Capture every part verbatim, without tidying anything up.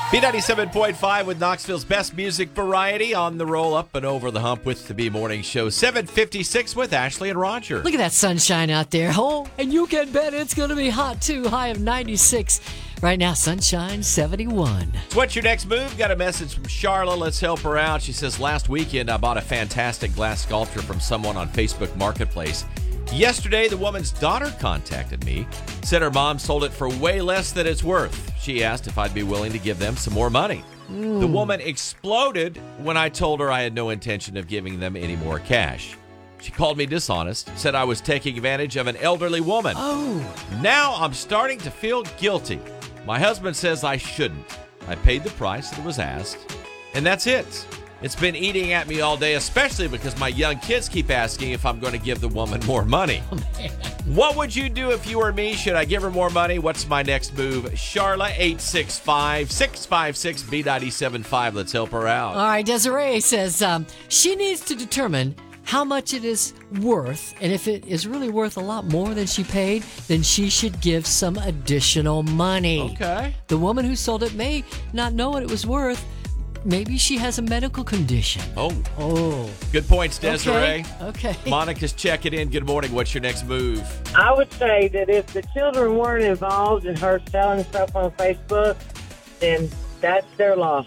B ninety-seven point five with Knoxville's best music variety on the roll up and over the hump with the B Morning Show. seven fifty-six with Ashley and Roger. Look at that sunshine out there. Oh, and you can bet it's going to be hot too. High of ninety-six. Right now, sunshine seventy-one. So what's your next move? Got a message from Charla. Let's help her out. She says, last weekend I bought a fantastic glass sculpture from someone on Facebook Marketplace. Yesterday, the woman's daughter contacted me, said her mom sold it for way less than it's worth. She asked if I'd be willing to give them some more money. Mm. The woman exploded when I told her I had no intention of giving them any more cash. She called me dishonest, said I was taking advantage of an elderly woman. Oh. Now I'm starting to feel guilty. My husband says I shouldn't. I paid the price that was asked, and that's it. It's been eating at me all day, especially because my young kids keep asking if I'm going to give the woman more money. Oh, man. What would you do if you were me? Should I give her more money? What's my next move? Charla, eight six five, six five six, B nine seven five. Let's help her out. All right, Desiree says um, she needs to determine how much it is worth, and if it is really worth a lot more than she paid, then she should give some additional money. Okay. The woman who sold it may not know what it was worth. Maybe she has a medical condition. Oh. Oh. Good points, Desiree. Okay. okay. Monica's checking in. Good morning. What's your next move? I would say that if the children weren't involved in her selling stuff on Facebook, then that's their loss.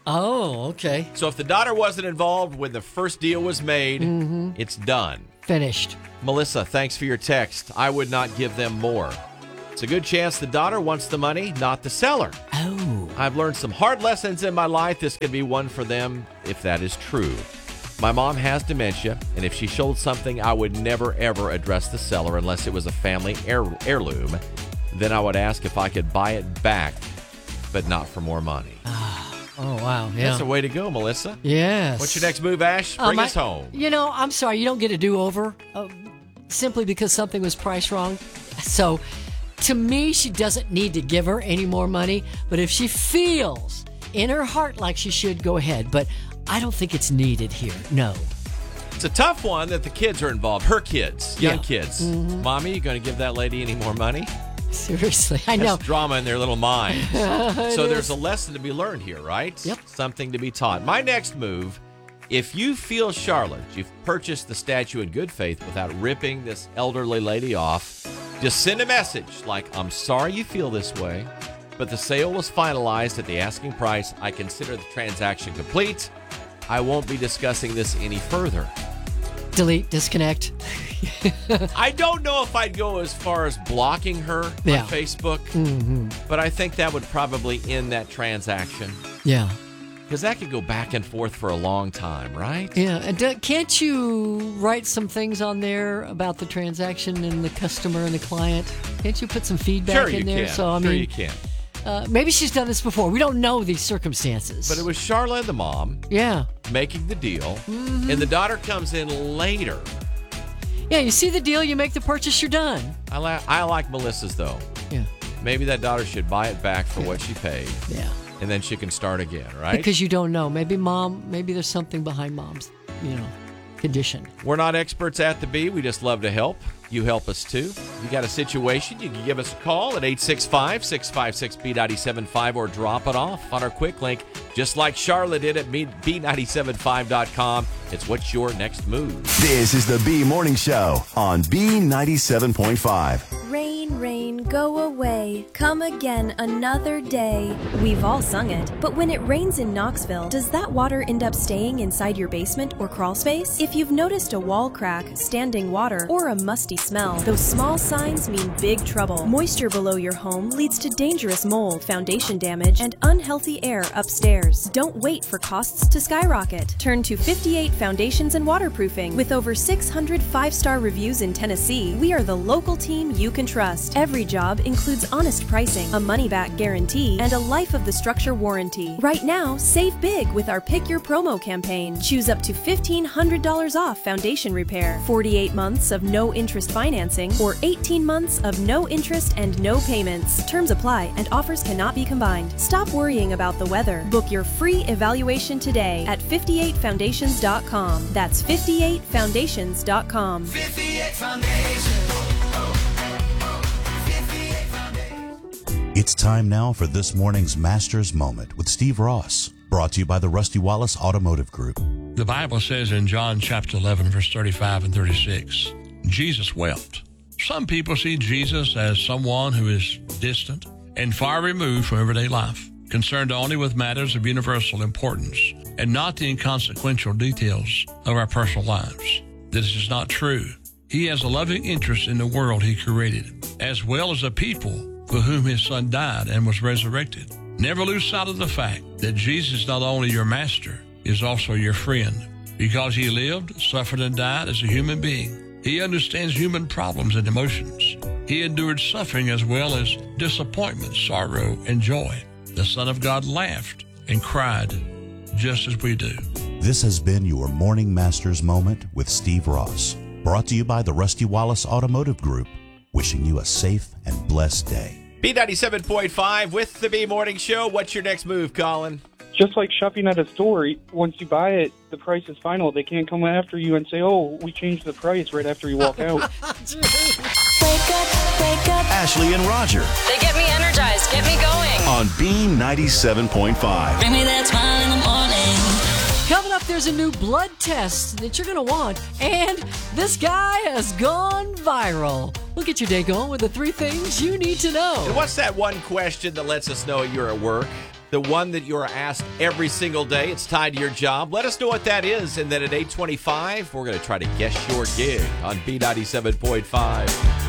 Oh, okay. So if the daughter wasn't involved when the first deal was made, mm-hmm. it's done. Finished. Melissa, thanks for your text. I would not give them more. It's a good chance the daughter wants the money, not the seller. Oh. I've learned some hard lessons in my life. This could be one for them if that is true. My mom has dementia, and if she sold something, I would never, ever address the seller unless it was a family heir- heirloom. Then I would ask if I could buy it back, but not for more money. Oh, wow. Yeah. That's a way to go, Melissa. Yes. What's your next move, Ash? Bring um, us I, home. You know, I'm sorry. You don't get a do-over uh, simply because something was priced wrong. So, to me, she doesn't need to give her any more money. But if she feels in her heart like she should, go ahead. But I don't think it's needed here. No. It's a tough one that the kids are involved. Her kids, young Yeah. kids. Mm-hmm. Mommy, you going to give that lady any more money? Seriously, I That's know. drama in their little minds. So is. there's a lesson to be learned here, right? Yep. Something to be taught. My next move, if you feel, Charlotte, you've purchased the statue in good faith without ripping this elderly lady off, just send a message like, I'm sorry you feel this way, but the sale was finalized at the asking price. I consider the transaction complete. I won't be discussing this any further. Delete, disconnect. I don't know if I'd go as far as blocking her Yeah. on Facebook, Mm-hmm. but I think that would probably end that transaction. Yeah. Because that could go back and forth for a long time, right? Yeah. And do, can't you write some things on there about the transaction and the customer and the client? Can't you put some feedback Sure in you there? can. So I sure mean, you can. Uh, maybe she's done this before. We don't know these circumstances. But it was Charlotte, the mom, yeah. making the deal, Mm-hmm. and the daughter comes in later. Yeah, you see the deal, you make the purchase, you're done. I, la- I like Melissa's, though. Yeah. Maybe that daughter should buy it back for what she paid, Yeah. and then she can start again, right? Because you don't know. Maybe mom, maybe there's something behind mom's, you know, condition. We're not experts at the B. We just love to help. You help us, too. You got a situation, you can give us a call at eight six five, six five six, B nine seven five or drop it off on our quick link, just like Charlotte did at B nine seven five dot com. It's What's Your Next Move? This is the B Morning Show on B ninety-seven point five. Rain, rain, go away, come again another day. We've all sung it, but when it rains in Knoxville, does that water end up staying inside your basement or crawl space? If you've noticed a wall crack, standing water, or a musty smell, those small signs mean big trouble. Moisture below your home leads to dangerous mold, foundation damage, and unhealthy air upstairs. Don't wait for costs to skyrocket. Turn to fifty-eight Foundations and Waterproofing. With over six hundred five-star reviews in Tennessee, we are the local team you can trust. Every job includes honest pricing, a money-back guarantee, and a life of the structure warranty. Right now, save big with our Pick Your Promo campaign. Choose up to fifteen hundred dollars off foundation repair, forty-eight months of no-interest financing, or eighteen months of no interest and no payments. Terms apply and offers cannot be combined. Stop worrying about the weather. Book your free evaluation today at fifty-eight foundations dot com. That's fifty-eight foundations dot com. fifty-eight Foundations. It's time now for this morning's Master's Moment with Steve Ross, brought to you by the Rusty Wallace Automotive Group. The Bible says in John chapter eleven, verse thirty-five and thirty-six, Jesus wept. Some people see Jesus as someone who is distant and far removed from everyday life, concerned only with matters of universal importance and not the inconsequential details of our personal lives. This is not true. He has a loving interest in the world he created, as well as the people for whom his son died and was resurrected. Never lose sight of the fact that Jesus is not only your master, he is also your friend. Because he lived, suffered, and died as a human being, he understands human problems and emotions. He endured suffering as well as disappointment, sorrow, and joy. The Son of God laughed and cried just as we do. This has been your Morning Master's Moment with Steve Ross, brought to you by the Rusty Wallace Automotive Group, wishing you a safe and blessed day. B ninety-seven point five with the B Morning Show. What's your next move, Colin? Just like shopping at a store, once you buy it, the price is final. They can't come after you and say, oh, we changed the price right after you walk out. Wake up, wake up. Ashley and Roger They get me energized, get me going. on B ninety-seven point five. Bring me that smile in the morning. Coming up, there's a new blood test that you're going to want. And this guy has gone viral. We'll get your day going with the three things you need to know. And what's that one question that lets us know you're at work? The one that you're asked every single day. It's tied to your job. Let us know what that is. And then at eight twenty-five, we're going to try to guess your gig on B ninety-seven point five.